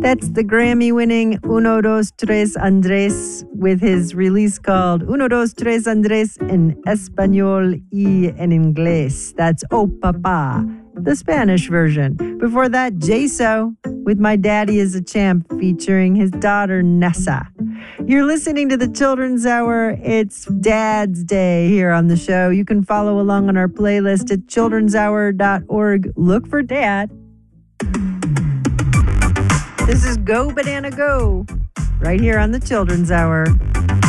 That's the Grammy-winning Uno, Dos, Tres, Andres with his release called Uno, Dos, Tres, Andres en Español y en Inglés. That's Oh Papa, the Spanish version. Before that, Jayso with My Daddy is a Champ featuring his daughter Nessa. You're listening to the Children's Hour. It's Dad's Day here on the show. You can follow along on our playlist at childrenshour.org. Look for Dad. This is Go Banana Go, right here on the Children's Hour.